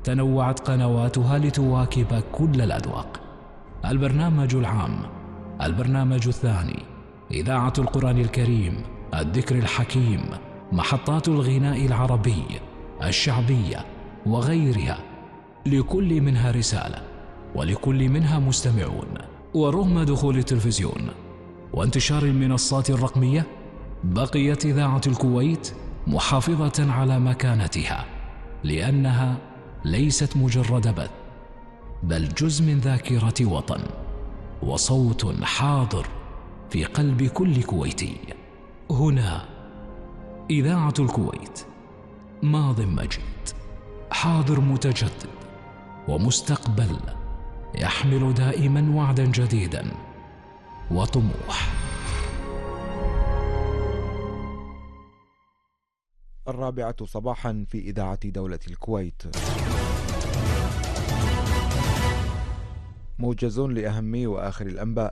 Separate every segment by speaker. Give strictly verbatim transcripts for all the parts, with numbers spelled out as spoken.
Speaker 1: تنوعت قنواتها لتواكب كل الأذواق. البرنامج العام، البرنامج الثاني، إذاعة القرآن الكريم، الذكر الحكيم، محطات الغناء العربي، الشعبية وغيرها، لكل منها رسالة ولكل منها مستمعون. ورغم دخول التلفزيون وانتشار المنصات الرقمية، بقيت إذاعة الكويت محافظة على مكانتها، لأنها ليست مجرد بث، بل جزء من ذاكرة وطن وصوت حاضر في قلب كل كويتي. هنا إذاعة الكويت، ماض مجيد، حاضر متجدد، ومستقبل يحمل دائما وعدا جديدا وطموح.
Speaker 2: الرابعة صباحا في إذاعة دولة الكويت. موجز لأهم وآخر الأنباء.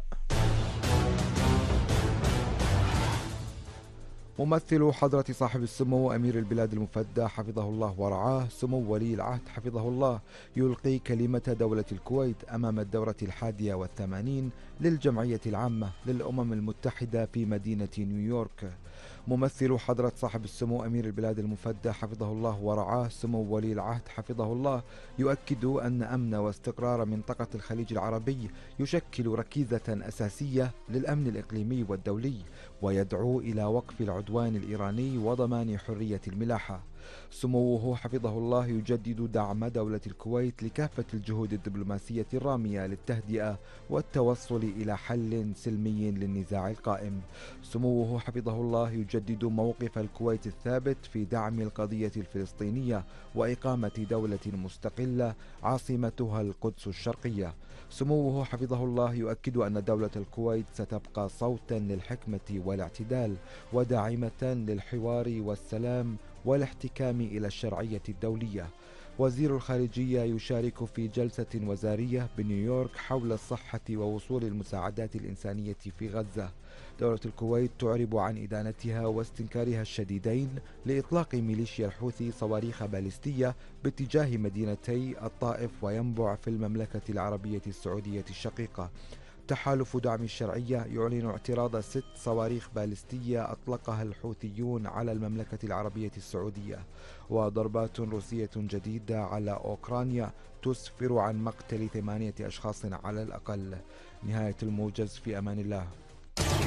Speaker 2: ممثل حضرة صاحب السمو أمير البلاد المفدى حفظه الله ورعاه سمو ولي العهد حفظه الله يلقي كلمة دولة الكويت أمام الدورة الحادية والثمانين للجمعية العامة للأمم المتحدة في مدينة نيويورك. ممثل حضرة صاحب السمو أمير البلاد المفدى حفظه الله ورعاه سمو ولي العهد حفظه الله يؤكد أن أمن واستقرار منطقة الخليج العربي يشكل ركيزة أساسية للأمن الإقليمي والدولي، ويدعو إلى وقف العدوان الإيراني وضمان حرية الملاحة. سموه حفظه الله يجدد دعم دولة الكويت لكافة الجهود الدبلوماسية الرامية للتهدئة والتوصل إلى حل سلمي للنزاع القائم. سموه حفظه الله يجدد موقف الكويت الثابت في دعم القضية الفلسطينية وإقامة دولة مستقلة عاصمتها القدس الشرقية. سموه حفظه الله يؤكد أن دولة الكويت ستبقى صوتا للحكمة والاعتدال وداعمة للحوار والسلام والاحتكام إلى الشرعية الدولية. وزير الخارجية يشارك في جلسة وزارية بنيويورك حول الصحة ووصول المساعدات الإنسانية في غزة. دولة الكويت تعرب عن إدانتها واستنكارها الشديدين لإطلاق ميليشيا الحوثي صواريخ باليستية باتجاه مدينتي الطائف وينبع في المملكة العربية السعودية الشقيقة. تحالف دعم الشرعية يعلن اعتراض ست صواريخ باليستية أطلقها الحوثيون على المملكة العربية السعودية. وضربات روسية جديدة على أوكرانيا تسفر عن مقتل ثمانية أشخاص على الأقل. نهاية الموجز، في أمان الله.